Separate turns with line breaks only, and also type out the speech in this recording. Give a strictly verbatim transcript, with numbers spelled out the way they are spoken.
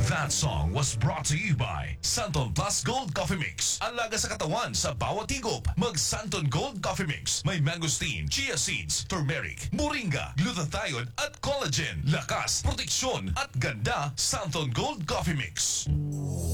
That song was brought to you by Santon Plus Gold Coffee Mix. Ang laga sa katawan sa bawat higop. Mag Santon Gold Coffee Mix. May mangosteen, chia seeds, turmeric, moringa, glutathione at collagen. Lakas, proteksyon at ganda. Santon Gold Coffee Mix.